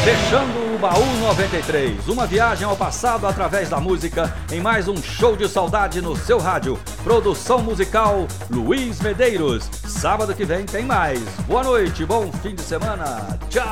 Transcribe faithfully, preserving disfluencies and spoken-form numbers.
Fechando o Baú noventa e três, uma viagem ao passado através da música em mais um show de saudade no seu rádio. Produção musical Luiz Medeiros. Sábado que vem tem mais. Boa noite, bom fim de semana. Tchau.